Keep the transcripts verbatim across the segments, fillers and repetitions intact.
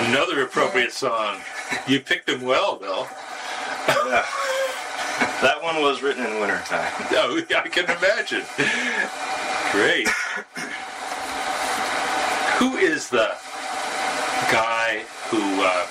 Another appropriate song. You picked them well, Bill. Yeah. That one was written in wintertime. Oh, I can imagine. Great. Who is the guy who uh,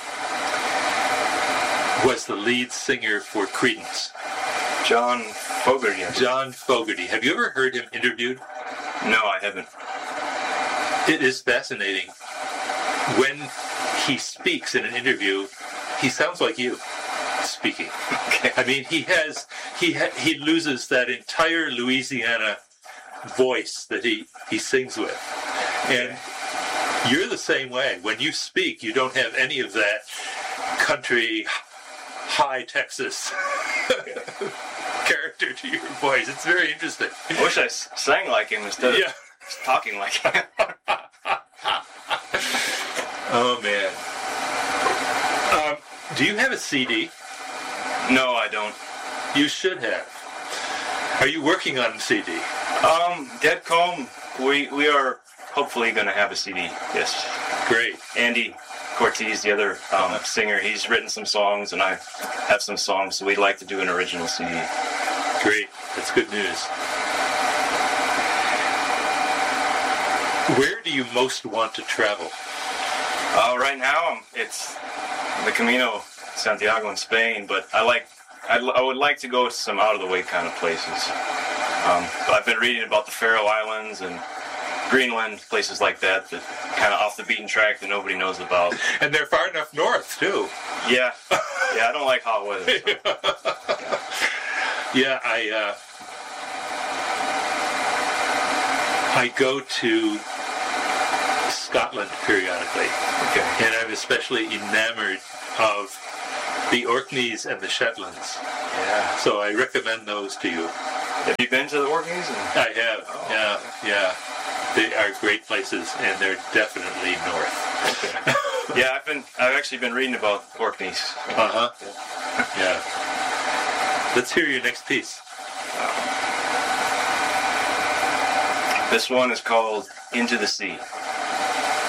was the lead singer for Creedence? John Fogerty. John Fogerty. Have you ever heard him interviewed? No, I haven't. It is fascinating. When he speaks in an interview, he sounds like you speaking. Okay. I mean, he has he ha, he loses that entire Louisiana voice that he, he sings with. And you're the same way. When you speak, you don't have any of that country, high Texas character to your voice. It's very interesting. I wish I sang like him instead of Yeah. talking like him. Oh, man. Um, do you have a C D? No, I don't. You should have. Are you working on a C D? Um, Dead Comb, we, we are hopefully going to have a C D, yes. Great. Andy Cortez, the other um, singer, he's written some songs, and I have some songs, so we'd like to do an original C D. Great. That's good news. Where do you most want to travel? Uh, right now, um, it's the Camino Santiago in Spain, but I like, I'd, I would like to go to some out-of-the-way kind of places. Um, I've been reading about the Faroe Islands and Greenland, places like that, that kind of off the beaten track that nobody knows about. And they're far enough north, too. Yeah, yeah, I don't like hot weather. So. Yeah, I uh, I go to Scotland periodically. Okay. And I'm especially enamored of the Orkneys and the Shetlands. Yeah. So I recommend those to you. Have you been to the Orkneys? And... I have, oh, yeah, okay. yeah. They are great places, and they're definitely north. Okay. Yeah, I've been. I've actually been reading about Orkneys. Uh huh. Yeah. Let's hear your next piece. This one is called Into the Sea.